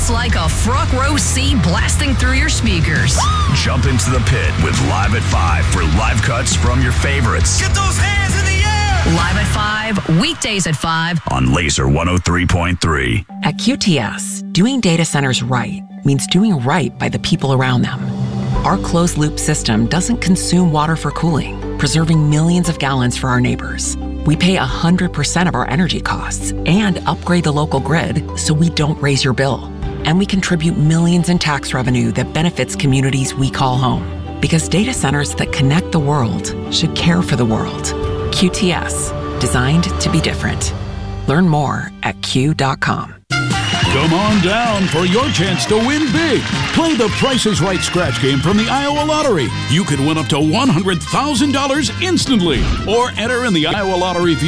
It's like a front row seat blasting through your speakers. Jump into the pit with Live at 5 for live cuts from your favorites. Get those hands in the air! Live at 5, weekdays at 5 on Laser 103.3. At QTS, doing data centers right means doing right by the people around them. Our closed-loop system doesn't consume water for cooling, preserving millions of gallons for our neighbors. We pay 100% of our energy costs and upgrade the local grid so we don't raise your bill. And we contribute millions in tax revenue that benefits communities we call home. Because data centers that connect the world should care for the world. QTS, designed to be different. Learn more at Q.com. Come on down for your chance to win big. Play the Price is Right scratch game from the Iowa Lottery. You could win up to $100,000 instantly. Or enter in the Iowa Lottery